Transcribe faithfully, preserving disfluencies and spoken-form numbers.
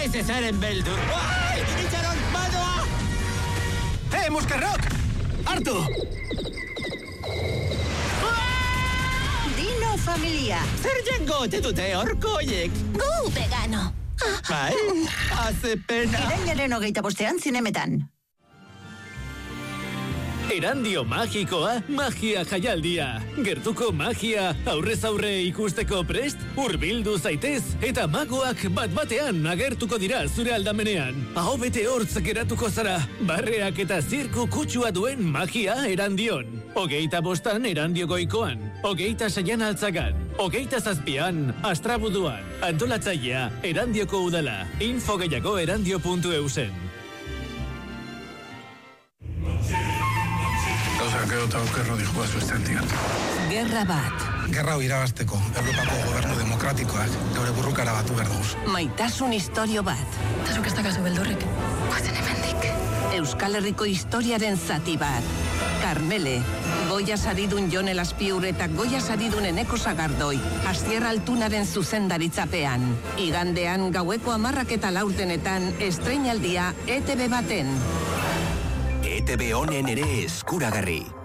naiz ezaren beldur. Ai, itxaron, manoa! He, Muskerrok! Hartu! Dino familia. Zer jango ote dute horko oiek? Gu vegano. Bai, haze pena. Irailaren hogeita bostean zinemetan. Erandio magikoa, magia jaialdia. Gertuko magia, aurrez aurre ikusteko prest, hurbildu zaitez, eta magoak bat batean agertuko dira zure aldamenean. Aho bete hortz geratuko zara, barreak eta zirku kutsua duen magia Erandion. Hogeita bostan Erandio goikoan, hogeita seian altzagan, hogeita zazpian Astrabuduan. Antolatzailea, Erandioko udala, info gehiago erandio puntu eusen. Gauzak edo eta okerro dijo bat zuesten tian. Gerra bat. Gerra hau irabazteko, Europako gobernu demokratikoak gaur burrukara batu behar dugu. Maitasun historio bat. Tasuk ez dakazu beldurrik. Guazen hemendik. Euskal Herriko historiaren zati bat. Karmele, Goia saridun Jon Elazpiur eta Goia saridun Eneko Sagardoi, Asier Altunaren zuzendaritzapean. Igandean gaueko hamarrak eta laurdenetan estreinaldia E T B baten. E T B honen ere eskuragarri.